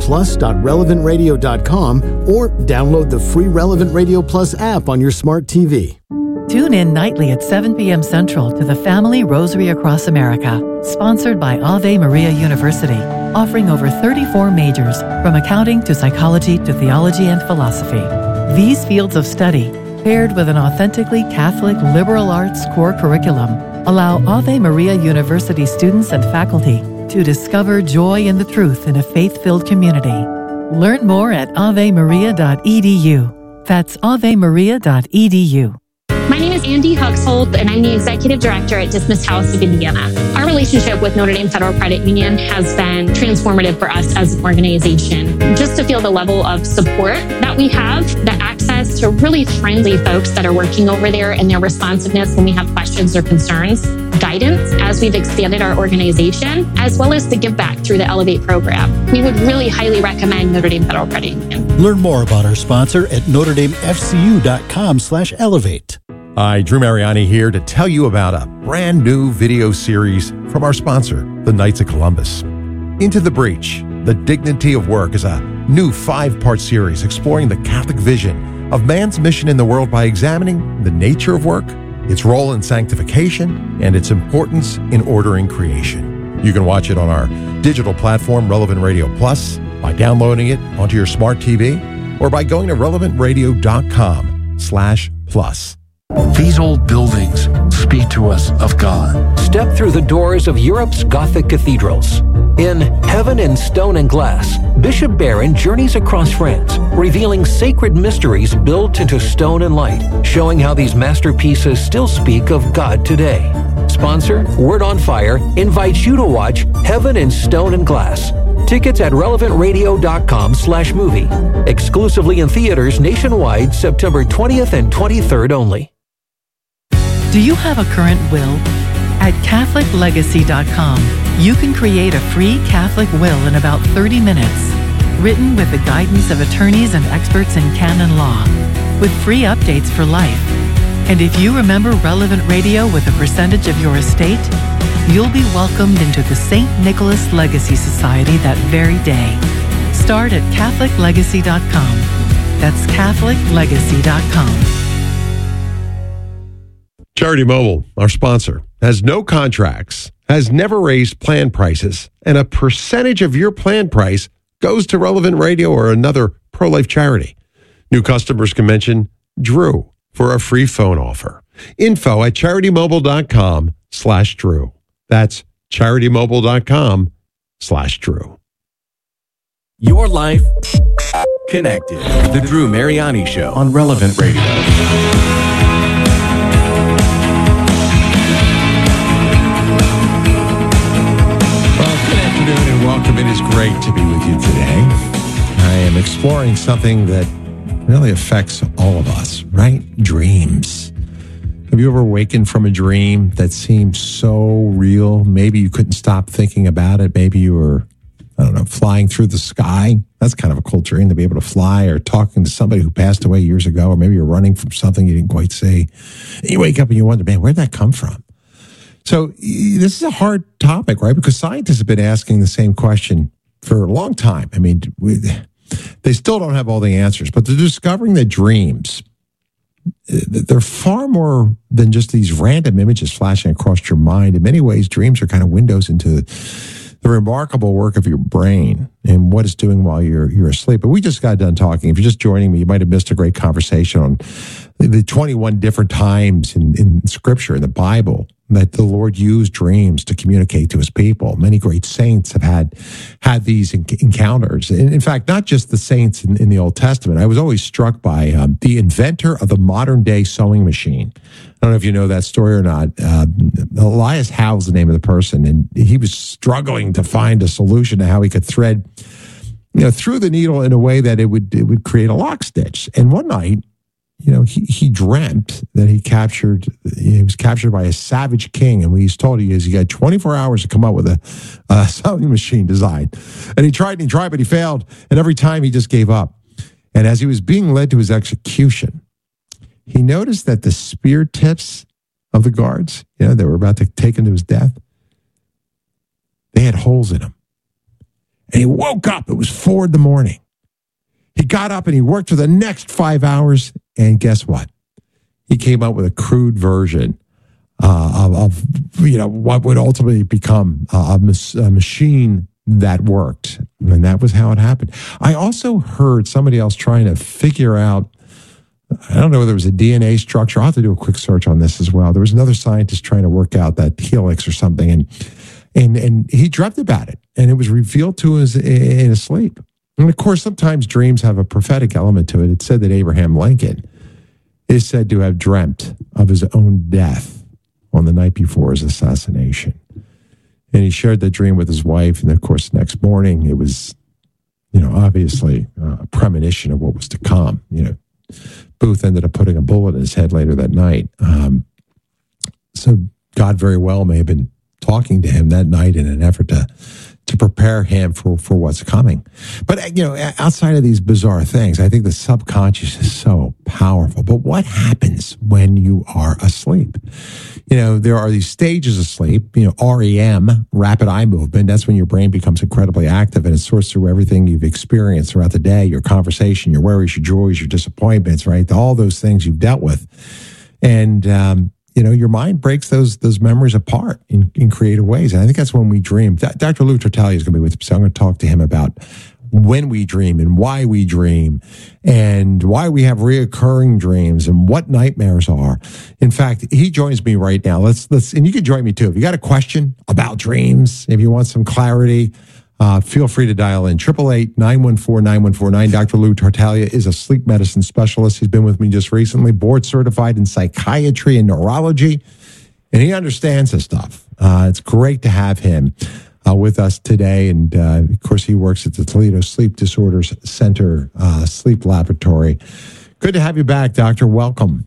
plus.relevantradio.com or download the free Relevant Radio Plus app on your smart TV. Tune in nightly at 7 p.m. Central to the Family Rosary Across America, sponsored by Ave Maria University, offering over 34 majors from accounting to psychology to theology and philosophy. These fields of study, paired with an authentically Catholic liberal arts core curriculum, allow Ave Maria University students and faculty to discover joy in the truth in a faith-filled community. Learn more at avemaria.edu. That's avemaria.edu. My name is Andy Huxhold, and I'm the Executive Director at Dismissed House of Indiana. Our relationship with Notre Dame Federal Credit Union has been transformative for us as an organization. Just to feel the level of support that we have, the access to really friendly folks that are working over there, and their responsiveness when we have questions or concerns, guidance as we've expanded our organization, as well as the give back through the Elevate program. We would really highly recommend Notre Dame Federal Credit Union. Learn more about our sponsor at NotreDameFCU.com/elevate. Hi, Drew Mariani here to tell you about a brand new video series from our sponsor, the Knights of Columbus. Into the Breach, The Dignity of Work is a new 5-part series exploring the Catholic vision of man's mission in the world by examining the nature of work, its role in sanctification, and its importance in ordering creation. You can watch it on our digital platform, Relevant Radio Plus, by downloading it onto your smart TV, or by going to relevantradio.com/plus. These old buildings speak to us of God. Step through the doors of Europe's Gothic cathedrals. In Heaven in Stone and Glass, Bishop Barron journeys across France, revealing sacred mysteries built into stone and light, showing how these masterpieces still speak of God today. Sponsor, Word on Fire, invites you to watch Heaven in Stone and Glass. Tickets at relevantradio.com/movie. Exclusively in theaters nationwide, September 20th and 23rd only. Do you have a current will? At CatholicLegacy.com, you can create a free Catholic will in about 30 minutes, written with the guidance of attorneys and experts in canon law, with free updates for life. And if you remember Relevant Radio with a percentage of your estate, you'll be welcomed into the St. Nicholas Legacy Society that very day. Start at CatholicLegacy.com. That's CatholicLegacy.com. Charity Mobile, our sponsor, has no contracts, has never raised plan prices, and a percentage of your plan price goes to Relevant Radio or another pro-life charity. New customers can mention Drew for a free phone offer. Info at CharityMobile.com/Drew. That's CharityMobile.com/Drew. Your life connected. The Drew Mariani Show on Relevant Radio. Welcome. It is great to be with you today. I am exploring something that really affects all of us, right? Dreams. Have you ever awakened from a dream that seemed so real? Maybe you couldn't stop thinking about it. Maybe you were, flying through the sky. That's kind of a cool dream, to be able to fly, or talking to somebody who passed away years ago, or maybe you're running from something you didn't quite see. And you wake up and you wonder, man, where'd that come from? So this is a hard topic, right? Because scientists have been asking the same question for a long time. I mean, they still don't have all the answers, but they're discovering that dreams, they're far more than just these random images flashing across your mind. In many ways, dreams are kind of windows into the remarkable work of your brain and what it's doing while you're asleep. But we just got done talking. If you're just joining me, you might have missed a great conversation on the 21 different times in Scripture, in the Bible, that the Lord used dreams to communicate to his people. Many great saints have had these encounters. In fact, not just the saints in the Old Testament. I was always struck by the inventor of the modern day sewing machine. I don't know if you know that story or not. Elias Howe is the name of the person, and he was struggling to find a solution to how he could thread, through the needle in a way that it would create a lock stitch. And one night, he dreamt that he was captured by a savage king. And what he's told he got 24 hours to come up with a sewing machine design. And he tried, but he failed. And every time he just gave up. And as he was being led to his execution, he noticed that the spear tips of the guards, that were about to take him to his death, they had holes in them. And he woke up. It was 4 a.m. He got up and he worked for the next 5 hours. And guess what? he came up with a crude version of what would ultimately become a machine that worked. And that was how it happened. I also heard somebody else trying to figure out, I don't know whether it was a DNA structure. I'll have to do a quick search on this as well. There was another scientist trying to work out that helix or something, and he dreamt about it, and it was revealed to us in his sleep. And of course, sometimes dreams have a prophetic element to it. It's said that Abraham Lincoln is said to have dreamt of his own death on the night before his assassination. And he shared that dream with his wife. And of course, the next morning, it was, obviously a premonition of what was to come. Booth ended up putting a bullet in his head later that night. So God very well may have been talking to him that night in an effort to prepare him for what's coming. But, outside of these bizarre things, I think the subconscious is so powerful. But what happens when you are asleep? There are these stages of sleep, REM, rapid eye movement. That's when your brain becomes incredibly active and it sorts through everything you've experienced throughout the day, your conversation, your worries, your joys, your disappointments, right? All those things you've dealt with. And, your mind breaks those memories apart in creative ways. And I think that's when we dream. Dr. Lou Tartaglia is going to be with us. So I'm going to talk to him about when we dream and why we dream and why we have reoccurring dreams and what nightmares are. In fact, he joins me right now. Let's and you can join me too. If you got a question about dreams, if you want some clarity, feel free to dial in 888-914-9149. Dr. Lou Tartaglia is a sleep medicine specialist. He's been with me just recently, board certified in psychiatry and neurology, and he understands this stuff. It's great to have him with us today. And of course, he works at the Toledo Sleep Disorders Center Sleep Laboratory. Good to have you back, Doctor. Welcome.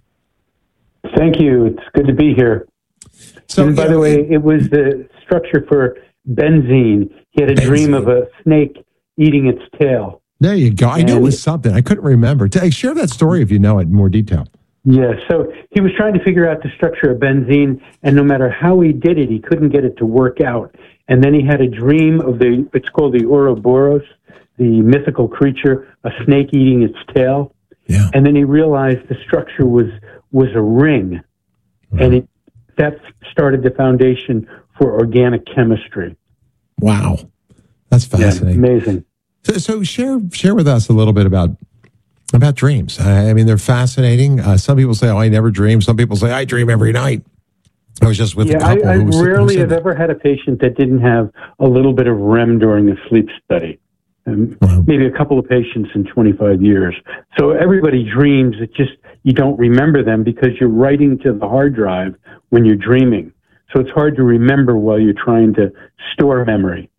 Thank you. It's good to be here. So, and by the way, it was the structure for benzene. He had a dream of a snake eating its tail. There you go. I knew it was something. I couldn't remember. Share that story if you know it in more detail. Yeah, so he was trying to figure out the structure of benzene, and no matter how he did it, he couldn't get it to work out. And then he had a dream of it's called the Ouroboros, the mythical creature, a snake eating its tail. Yeah. And then he realized the structure was a ring. Mm-hmm. And that started the foundation for organic chemistry. Wow. That's fascinating. Yeah, amazing. So share with us a little bit about dreams. I mean, they're fascinating. Some people say, I never dream. Some people say, I dream every night. I was just with a couple I rarely have ever had a patient that didn't have a little bit of REM during the sleep study. Maybe a couple of patients in 25 years. So everybody dreams. It's just you don't remember them because you're writing to the hard drive when you're dreaming. So it's hard to remember while you're trying to store memory.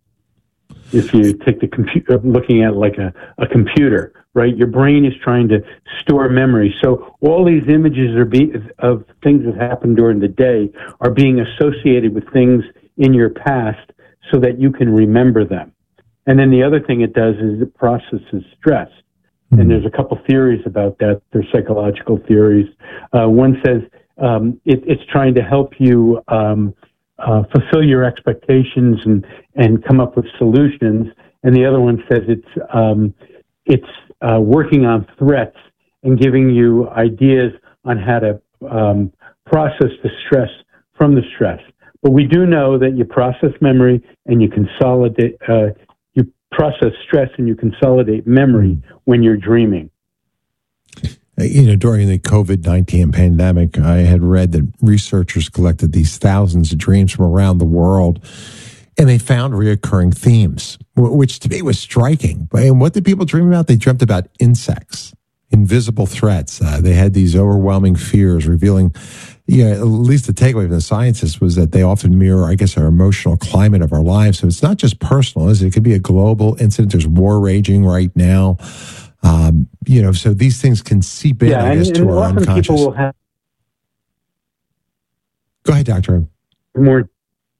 If you take the computer, looking at like a computer, right? Your brain is trying to store memory. So all these images of things that happened during the day are being associated with things in your past so that you can remember them. And then the other thing it does is it processes stress. Mm-hmm. And there's a couple theories about that. There's psychological theories. One says it's trying to help you fulfill your expectations and come up with solutions. And the other one says it's working on threats and giving you ideas on how to process the stress from the stress. But we do know that you process memory and you consolidate, you process stress and you consolidate memory when you're dreaming. During the COVID-19 pandemic, I had read that researchers collected these thousands of dreams from around the world, and they found reoccurring themes, which to me was striking. And what did people dream about? They dreamt about insects, invisible threats. They had these overwhelming fears, revealing, at least the takeaway from the scientists was that they often mirror, I guess, our emotional climate of our lives. So it's not just personal, is it? It could be a global incident. There's war raging right now. So these things can seep in, I guess, to our unconscious. People will have Go ahead, Doctor. The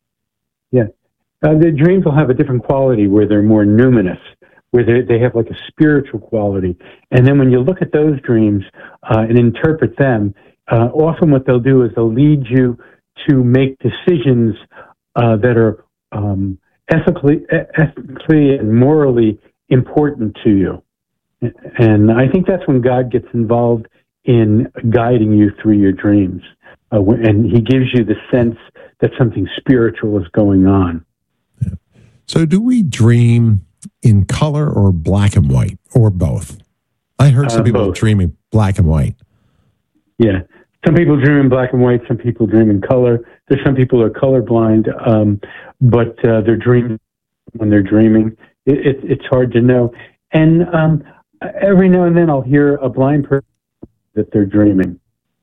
dreams will have a different quality where they're more numinous, where they have like a spiritual quality. And then when you look at those dreams and interpret them, often what they'll do is they'll lead you to make decisions that are ethically and morally important to you. And I think that's when God gets involved in guiding you through your dreams. And he gives you the sense that something spiritual is going on. Yeah. So do we dream in color or black and white, or both? I heard some people dreaming black and white. Yeah. Some people dream in black and white. Some people dream in color. There's some people who are colorblind, but they're dreaming when they're dreaming. It's hard to know. And every now and then I'll hear a blind person that they're dreaming.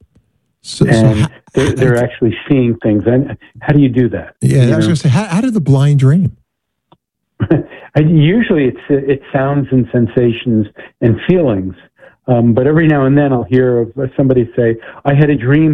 They're actually seeing things. And how do you do that? Yeah, I was going to say, how do the blind dream? Usually it's sounds and sensations and feelings. But every now and then I'll hear of somebody say, I had a dream